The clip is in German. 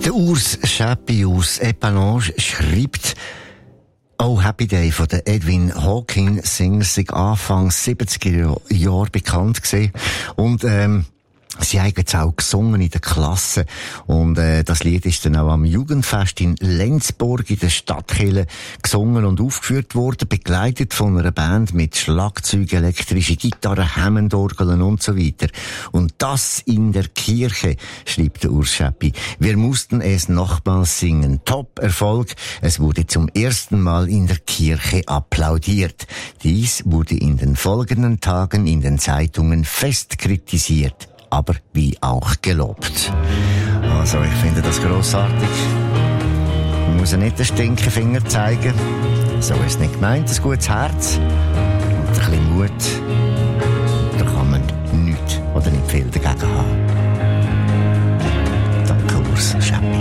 Der Urs Schäppi aus Épalange schreibt: «Oh Happy Day» von der Edwin Hawkins Singer sind Anfang 70er Jahre bekannt gewesen. Und, sie haben jetzt auch gesungen in der Klasse. Und, das Lied ist dann auch am Jugendfest in Lenzburg in der Stadtkirche gesungen und aufgeführt worden, begleitet von einer Band mit Schlagzeug, elektrische Gitarre, Hammondorgeln und so weiter. Und das in der Kirche, schreibt der Urs Schäppi. Wir mussten es nochmals singen. Top-Erfolg. Es wurde zum ersten Mal in der Kirche applaudiert. Dies wurde in den folgenden Tagen in den Zeitungen fest kritisiert, aber wie auch gelobt. Also, ich finde das grossartig. Man muss ja nicht den Stinkefinger zeigen. So ist es nicht gemeint, ein gutes Herz und ein bisschen Mut. Da kann man nichts oder nicht viel dagegen haben.